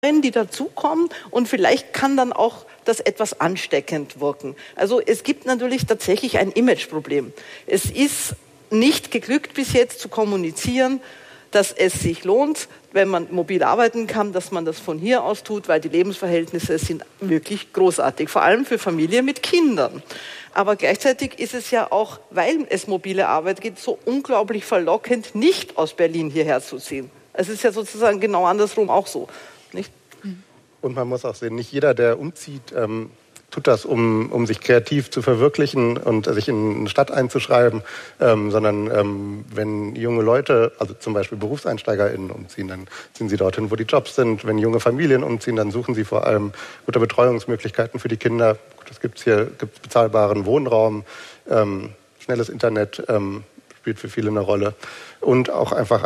die dazukommen und vielleicht kann dann auch das etwas ansteckend wirken. Also es gibt natürlich tatsächlich ein Imageproblem. Es ist nicht geglückt bis jetzt zu kommunizieren, dass es sich lohnt, wenn man mobil arbeiten kann, dass man das von hier aus tut, weil die Lebensverhältnisse sind wirklich großartig, vor allem für Familien mit Kindern. Aber gleichzeitig ist es ja auch, weil es mobile Arbeit gibt, so unglaublich verlockend, nicht aus Berlin hierher zu ziehen. Es ist ja sozusagen genau andersrum auch so. Nicht? Und man muss auch sehen, nicht jeder, der umzieht, tut das, um sich kreativ zu verwirklichen und sich in eine Stadt einzuschreiben, sondern wenn junge Leute, also zum Beispiel BerufseinsteigerInnen umziehen, dann ziehen sie dorthin, wo die Jobs sind. Wenn junge Familien umziehen, dann suchen sie vor allem gute Betreuungsmöglichkeiten für die Kinder. Es gibt bezahlbaren Wohnraum, schnelles Internet spielt für viele eine Rolle und auch einfach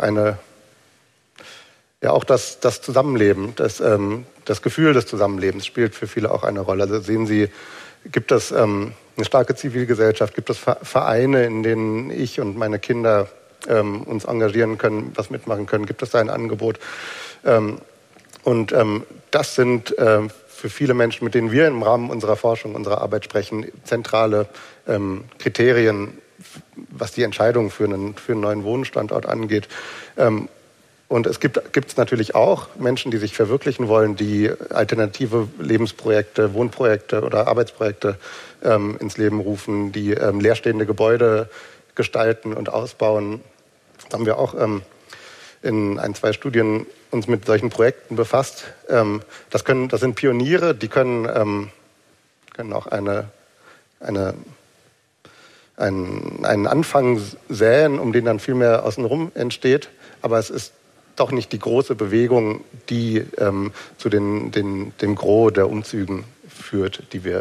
auch das Zusammenleben, das Gefühl des Zusammenlebens spielt für viele auch eine Rolle. Also sehen Sie, gibt es eine starke Zivilgesellschaft, gibt es Vereine, in denen ich und meine Kinder uns engagieren können, was mitmachen können, gibt es da ein Angebot. Das sind für viele Menschen, mit denen wir im Rahmen unserer Forschung, unserer Arbeit sprechen, zentrale Kriterien, was die Entscheidung für einen neuen Wohnstandort angeht. Und es gibt natürlich auch Menschen, die sich verwirklichen wollen, die alternative Lebensprojekte, Wohnprojekte oder Arbeitsprojekte ins Leben rufen, die leerstehende Gebäude gestalten und ausbauen. Da haben wir auch in 2 Studien uns mit solchen Projekten befasst. Das sind Pioniere, die können auch einen Anfang säen, um den dann viel mehr außenrum entsteht. Aber es ist doch nicht die große Bewegung, die zu dem Gros der Umzügen führt, die wir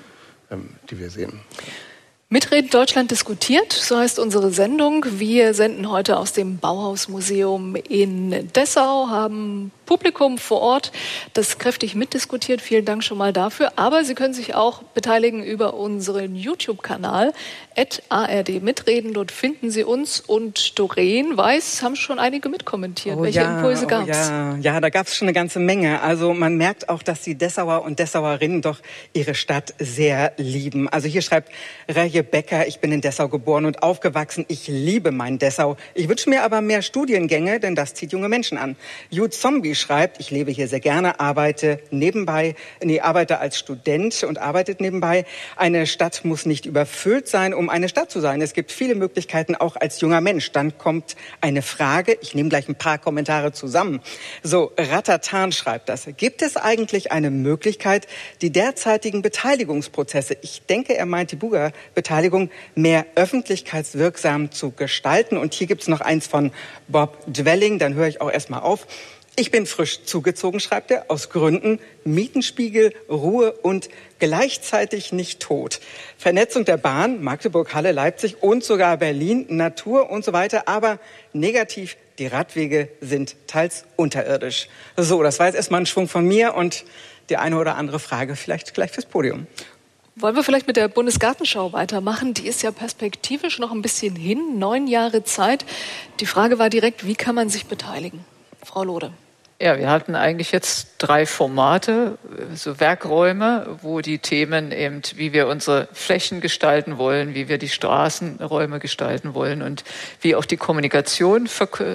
sehen. Mitreden Deutschland diskutiert, so heißt unsere Sendung. Wir senden heute aus dem Bauhausmuseum in Dessau, haben Publikum vor Ort, das kräftig mitdiskutiert. Vielen Dank schon mal dafür. Aber Sie können sich auch beteiligen über unseren YouTube-Kanal @ARD Mitreden. Dort finden Sie uns und Doreen Weiß haben schon einige mitkommentiert. Welche Impulse gab es? Ja, da gab es schon eine ganze Menge. Also man merkt auch, dass die Dessauer und Dessauerinnen doch ihre Stadt sehr lieben. Also hier schreibt Reje Becker, ich bin in Dessau geboren und aufgewachsen. Ich liebe mein Dessau. Ich wünsche mir aber mehr Studiengänge, denn das zieht junge Menschen an. Jude Zombie schreibt, ich lebe hier sehr gerne, arbeite als Student und arbeitet nebenbei. Eine Stadt muss nicht überfüllt sein, um eine Stadt zu sein. Es gibt viele Möglichkeiten, auch als junger Mensch. Dann kommt eine Frage. Ich nehme gleich ein paar Kommentare zusammen. So, Ratatan schreibt das. Gibt es eigentlich eine Möglichkeit, die derzeitigen Beteiligungsprozesse, ich denke, er meint die Buga-Beteiligung, mehr öffentlichkeitswirksam zu gestalten? Und hier gibt es noch eins von Bob Dwelling. Dann höre ich auch erstmal auf. Ich bin frisch zugezogen, schreibt er, aus Gründen Mietenspiegel, Ruhe und gleichzeitig nicht tot. Vernetzung der Bahn, Magdeburg, Halle, Leipzig und sogar Berlin, Natur und so weiter. Aber negativ, die Radwege sind teils unterirdisch. So, das war jetzt erstmal ein Schwung von mir und die eine oder andere Frage vielleicht gleich fürs Podium. Wollen wir vielleicht mit der Bundesgartenschau weitermachen? Die ist ja perspektivisch noch ein bisschen hin, 9 Jahre Zeit. Die Frage war direkt, wie kann man sich beteiligen? Frau Lode. Ja, wir hatten eigentlich jetzt 3 Formate, so Werkräume, wo die Themen eben, wie wir unsere Flächen gestalten wollen, wie wir die Straßenräume gestalten wollen und wie auch die Kommunikation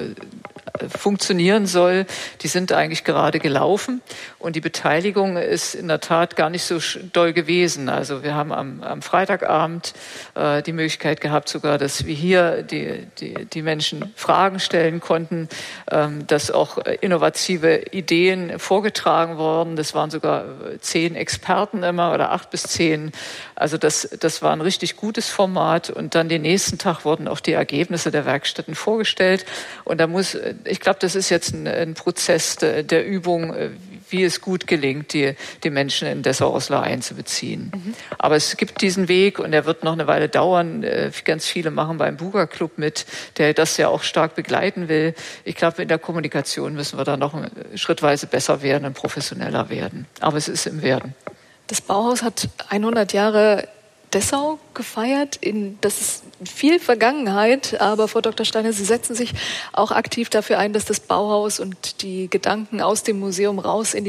funktionieren soll, die sind eigentlich gerade gelaufen und die Beteiligung ist in der Tat gar nicht so doll gewesen. Also wir haben am Freitagabend die Möglichkeit gehabt, sogar, dass wir hier die Menschen Fragen stellen konnten, dass auch innovative Ideen vorgetragen worden. Das waren sogar 10 Experten immer oder 8 bis 10. Also das war ein richtig gutes Format und dann den nächsten Tag wurden auch die Ergebnisse der Werkstätten vorgestellt und ich glaube, das ist jetzt ein Prozess der Übung, wie es gut gelingt, die Menschen in Dessau-Roßlau einzubeziehen. Mhm. Aber es gibt diesen Weg und er wird noch eine Weile dauern. Ganz viele machen beim Buga-Club mit, der das ja auch stark begleiten will. Ich glaube, in der Kommunikation müssen wir da noch schrittweise besser werden und professioneller werden. Aber es ist im Werden. Das Bauhaus hat 100 Jahre Dessau gefeiert. Das ist viel Vergangenheit, aber Frau Dr. Steiner, Sie setzen sich auch aktiv dafür ein, dass das Bauhaus und die Gedanken aus dem Museum raus in die